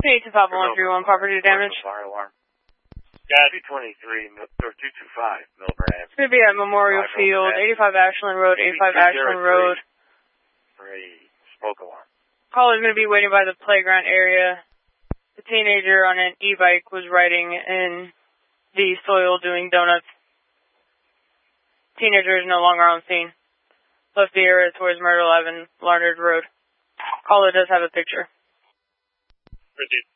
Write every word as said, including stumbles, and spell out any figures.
eight two five one three one, property damage. Fire alarm. Yeah, two twenty-three, or two twenty-five, Milburn. It's going to be at Memorial Field, eighty-five Ashland Road, eighty-five Ashland Road. For a smoke alarm. Caller's going to be waiting by the playground area. The teenager on an e-bike was riding in the soil doing donuts. Teenager is no longer on scene. Left the area towards Myrtle Avenue, Larned Road. Caller does have a picture. Proceed.